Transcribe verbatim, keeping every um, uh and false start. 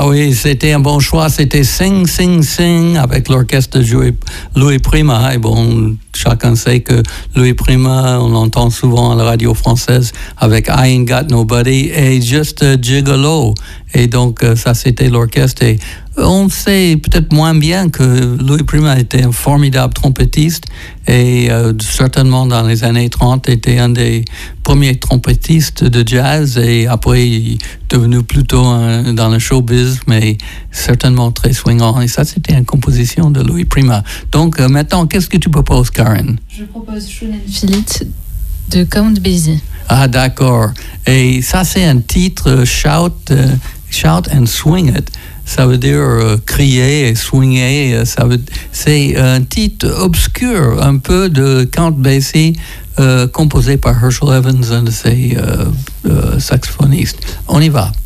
Ah oui, c'était un bon choix. C'était Sing, Sing, Sing avec l'orchestre de Louis Prima. Et bon, chacun sait que Louis Prima, on l'entend souvent à la radio française avec I Ain't Got Nobody et Just a Gigolo. Et donc, ça, c'était l'orchestre. Et on sait peut-être moins bien que Louis Prima était un formidable trompettiste et euh, certainement dans les années trente était un des premiers trompettistes de jazz et après il est devenu plutôt un, dans le showbiz mais certainement très swingant et ça c'était une composition de Louis Prima. Donc euh, maintenant qu'est-ce que tu proposes, Karen? Je propose Shoon and Feel It de Count Basie. Ah d'accord, et ça c'est un titre Shout, uh, Shout and Swing It. Ça veut dire euh, crier et swinger. Ça veut, c'est un titre obscur, un peu de Count Basie, euh, composé par Herschel Evans, un de ses euh, euh, saxophonistes. On y va.